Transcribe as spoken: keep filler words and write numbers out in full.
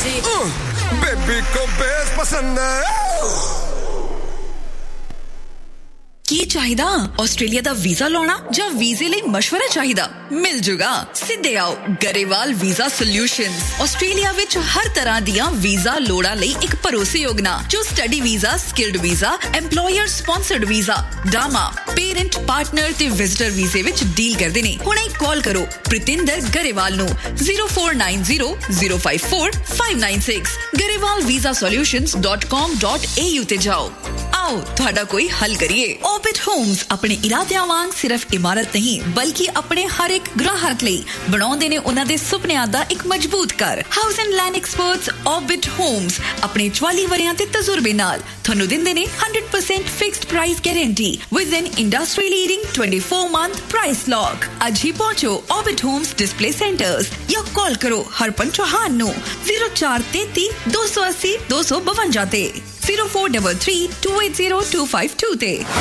जी baby को base पसंद है ਕੀ ਚਾਹੀਦਾ ਆਸਟ੍ਰੇਲੀਆ ਦਾ ਵੀਜ਼ਾ ਲਾਉਣਾ ਜਾਂ ਵੀਜ਼ੇ ਲਈ ਮਸ਼ਵਰਾ ਚਾਹੀਦਾ ਮਿਲ ਜੂਗਾ ਸਿੱਧੇ ਆਓ ਗਰੇਵਾਲ ਵੀਜ਼ਾ ਸੋਲਿਊਸ਼ਨਜ਼ ਆਸਟ੍ਰੇਲੀਆ ਵਿੱਚ ਹਰ ਤਰ੍ਹਾਂ ਦੀਆਂ ਵੀਜ਼ਾ ਲੋੜਾਂ ਲਈ ਇੱਕ ਭਰੋਸੇਯੋਗ ਨਾਂ ਜੋ study visa skilled visa employer sponsored visa ਡਾਮਾ parent partner ਤੇ ਵਿਜ਼ਟਰ ਵੀਜ਼ੇ ਵਿੱਚ ਡੀਲ ਕਰਦੇ ਨੇ ਹੁਣੇ ਕਾਲ ਕਰੋ ਪ੍ਰਿਤਿੰਦਰ ਗਰੇਵਾਲ ਨੂੰ zero four nine zero zero five four five nine six Grewal visa solutions dot com dot a u ਤੇ ਜਾਓ ਆਓ ਤੁਹਾਡਾ ਕੋਈ ਹੱਲ ਕਰੀਏ Orbit Homes ਆਪਣੇ ਇਰਾਦਿਆਂ ਵਾਂਗ ਸਿਰਫ ਇਮਾਰਤ ਨਹੀਂ ਬਲਕਿ ਆਪਣੇ ਹਰ ਇੱਕ ਗ੍ਰਾਹਕ ਲਈ ਬਣਾਉਂਦੇ ਨੇ ਉਹਨਾਂ ਦੇ ਸੁਪਨਿਆਂ ਦਾ ਇੱਕ ਮਜ਼ਬੂਤ ਘਰ house and land experts Orbit Homes ਆਪਣੇ ਚੁਆਲੀ ਵਰਿਆਂ ਤੇ ਤਜਰਬੇ ਨਾਲ ਤੁਹਾਨੂੰ ਦਿੰਦੇ ਨੇ one hundred percent fixed price guarantee with N industry leading twenty-four month price lock ਅੱਜ ਹੀ ਪਹੁੰਚੋ Orbit Homes ਡਿਸਪਲੇ ਸੈਂਟਰਸ ਜਾਂ ਕਾਲ ਕਰੋ ਹਰਪਨ ਚੌਹਾਨ ਨੂੰ zero four three three two eight zero two five two ਤੇ zero four three three two eight zero two five two ਤੇ